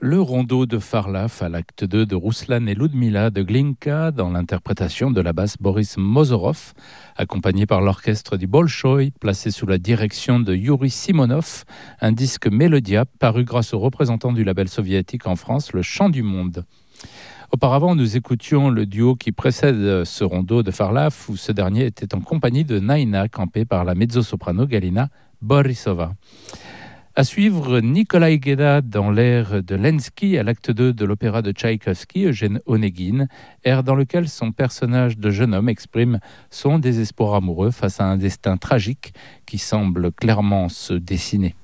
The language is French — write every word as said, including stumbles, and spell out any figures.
Le rondeau de Farlaf à l'acte deux de Ruslan et Ludmila de Glinka dans l'interprétation de la basse Boris Mozorov, accompagné par l'orchestre du Bolchoï, placé sous la direction de Yuri Simonov, un disque Mélodia paru grâce aux représentants du label soviétique en France, le Chant du Monde. Auparavant, nous écoutions le duo qui précède ce rondeau de Farlaf, où ce dernier était en compagnie de Naina, campée par la mezzo-soprano Galina Borisova. À suivre, Nikolai Gueda dans l'air de Lenski à l'acte deux de l'opéra de Tchaïkovski, Eugène Onegin, air dans lequel son personnage de jeune homme exprime son désespoir amoureux face à un destin tragique qui semble clairement se dessiner.